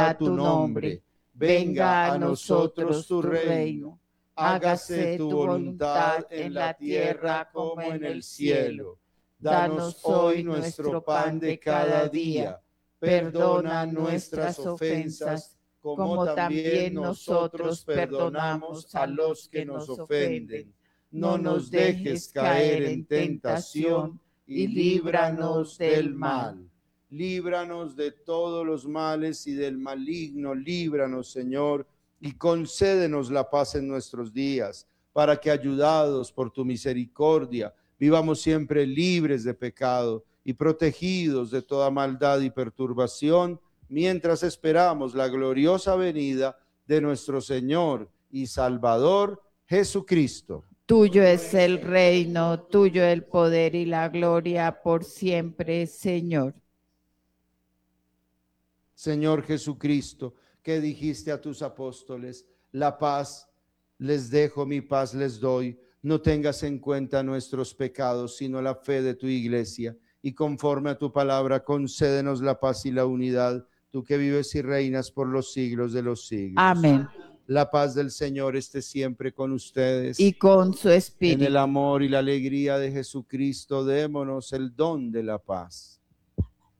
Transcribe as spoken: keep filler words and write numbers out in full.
sea tu nombre, venga a nosotros tu reino, hágase tu voluntad en la tierra como en el cielo. Danos hoy nuestro pan de cada día, perdona nuestras ofensas, como también nosotros perdonamos a los que nos ofenden. No nos dejes caer en tentación y líbranos del mal. Líbranos de todos los males y del maligno, líbranos, Señor, y concédenos la paz en nuestros días, para que, ayudados por tu misericordia, vivamos siempre libres de pecado y protegidos de toda maldad y perturbación, mientras esperamos la gloriosa venida de nuestro Señor y Salvador Jesucristo. Tuyo es el reino, tuyo el poder y la gloria por siempre, Señor. Señor Jesucristo, que dijiste a tus apóstoles, la paz les dejo, mi paz les doy. No tengas en cuenta nuestros pecados, sino la fe de tu iglesia. Y conforme a tu palabra, concédenos la paz y la unidad, tú que vives y reinas por los siglos de los siglos. Amén. La paz del Señor esté siempre con ustedes. Y con su espíritu. En el amor y la alegría de Jesucristo, démonos el don de la paz.